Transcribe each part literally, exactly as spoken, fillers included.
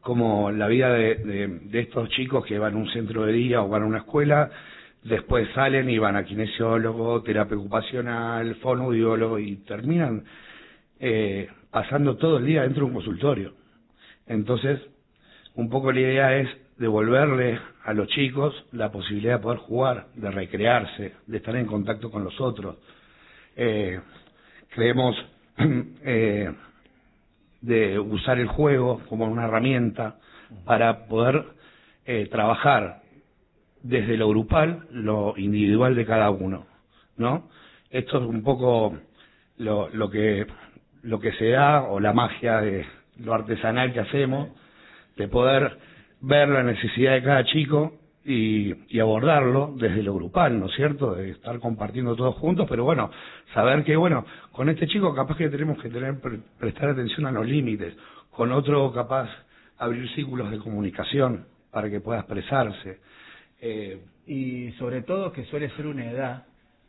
como la vida de, de, de estos chicos que van a un centro de día o van a una escuela, después salen y van a kinesiólogo, terapia ocupacional, fonoaudiólogo y terminan eh, pasando todo el día dentro de un consultorio. Entonces, un poco la idea es devolverle a los chicos la posibilidad de poder jugar, de recrearse, de estar en contacto con los otros. Eh, creemos eh, de usar el juego como una herramienta para poder eh, trabajar desde lo grupal, lo individual de cada uno, ¿no? Esto es un poco lo, lo que lo que se da, o la magia de lo artesanal que hacemos, de poder ver la necesidad de cada chico y, y abordarlo desde lo grupal, ¿no es cierto? De estar compartiendo todos juntos, pero bueno, saber que, bueno, con este chico capaz que tenemos que tener pre prestar atención a los límites, con otro capaz abrir círculos de comunicación para que pueda expresarse. Eh, y sobre todo que suele ser una edad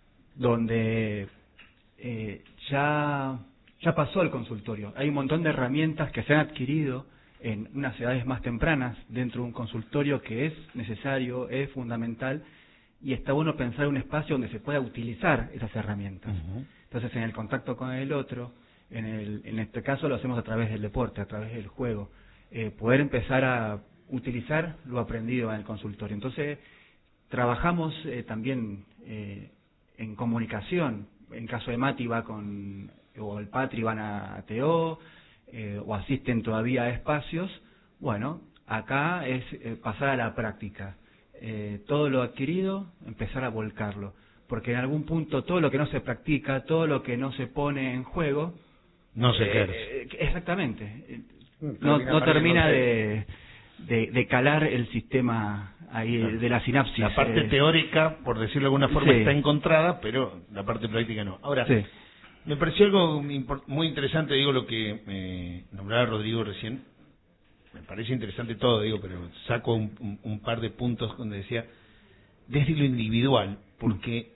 donde eh, ya, ya pasó el consultorio. Hay un montón de herramientas que se han adquirido en unas edades más tempranas dentro de un consultorio que es necesario, es fundamental, y está bueno pensar un espacio donde se pueda utilizar esas herramientas. Uh-huh. Entonces, en el contacto con el otro, en, el, en este caso lo hacemos a través del deporte, a través del juego, eh, poder empezar a utilizar lo aprendido en el consultorio. Entonces, trabajamos eh, también eh, en comunicación. En caso de Mati va con, o el Patri van a, a T O, eh, o asisten todavía a espacios. Bueno, acá es eh, pasar a la práctica. Eh, todo lo adquirido, empezar a volcarlo. Porque en algún punto todo lo que no se practica, todo lo que no se pone en juego... No se eh, eh, Exactamente. No, no termina de... De, de calar el sistema ahí claro. de la sinapsis. La parte eh, teórica, por decirlo de alguna forma, sí. está encontrada, pero la parte práctica no. Ahora, sí. me pareció algo muy interesante, digo, lo que eh, nombraba Rodrigo recién. Me parece interesante todo, digo, pero saco un, un, un par de puntos donde decía, desde lo individual, porque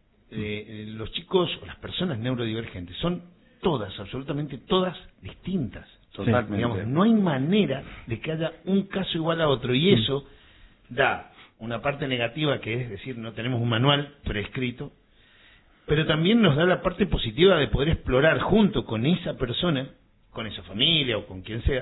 eh, los chicos o las personas neurodivergentes son todas, absolutamente todas distintas. Totalmente. Digamos, no hay manera de que haya un caso igual a otro, y eso da una parte negativa, que es decir, no tenemos un manual prescrito, pero también nos da la parte positiva de poder explorar junto con esa persona, con esa familia o con quien sea,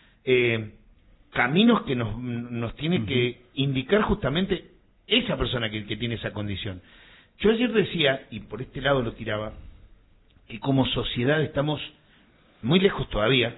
eh, caminos que nos, nos tiene uh-huh. que indicar justamente esa persona que, que tiene esa condición. Yo ayer decía, y por este lado lo tiraba, que como sociedad estamos muy lejos todavía.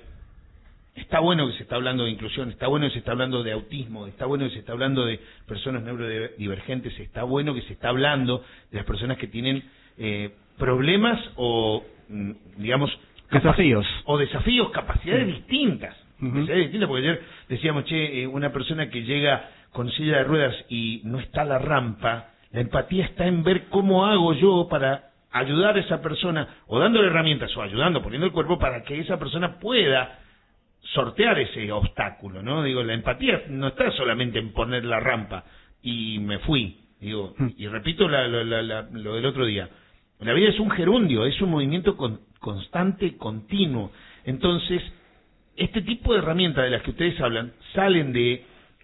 Está bueno que se está hablando de inclusión, está bueno que se está hablando de autismo, está bueno que se está hablando de personas neurodivergentes, está bueno que se está hablando de las personas que tienen eh, problemas o, digamos, desafíos. O desafíos, capacidades uh-huh. distintas. Uh-huh. Capacidades distintas, porque ayer decíamos, che, eh, una persona que llega con silla de ruedas y no está la rampa, la empatía está en ver cómo hago yo para ayudar a esa persona, o dándole herramientas, o ayudando, poniendo el cuerpo para que esa persona pueda sortear ese obstáculo, ¿no? Digo, la empatía no está solamente en poner la rampa y me fui, digo, y repito la, la, la, la, lo del otro día. La vida es un gerundio, es un movimiento con, constante, continuo. Entonces, este tipo de herramientas de las que ustedes hablan salen de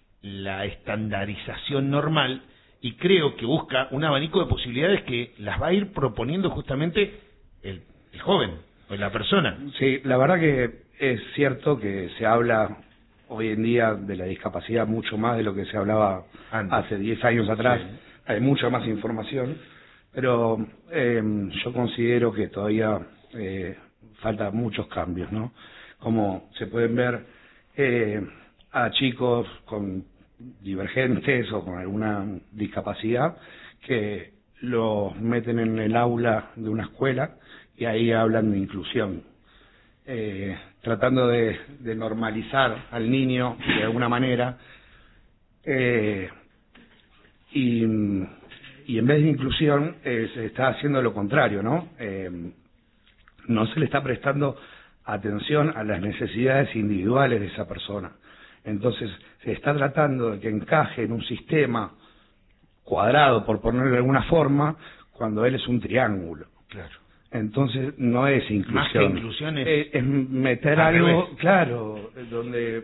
la estandarización normal y creo que busca un abanico de posibilidades que las va a ir proponiendo justamente el, el joven o la persona. Sí, la verdad que es cierto que se habla hoy en día de la discapacidad mucho más de lo que se hablaba antes. Hace diez años atrás. Sí. Hay mucha más información, pero eh, yo considero que todavía eh, faltan muchos cambios, ¿no? Como se pueden ver eh, a chicos con divergentes o con alguna discapacidad que los meten en el aula de una escuela y ahí hablan de inclusión. Eh, tratando de, de normalizar al niño de alguna manera, eh, y, y en vez de inclusión eh, se está haciendo lo contrario, ¿no? Eh, no se le está prestando atención a las necesidades individuales de esa persona. Entonces se está tratando de que encaje en un sistema cuadrado, por ponerlo de alguna forma, cuando él es un triángulo. Claro. Entonces no es inclusión. Más que inclusión es, es, es meter algo, claro, donde